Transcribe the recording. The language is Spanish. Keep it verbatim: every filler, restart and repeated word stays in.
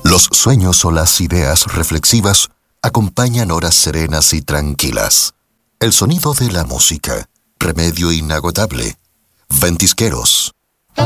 Los sueños o las ideas reflexivas acompañan horas serenas y tranquilas. El sonido de la música, remedio inagotable. Ventisqueros.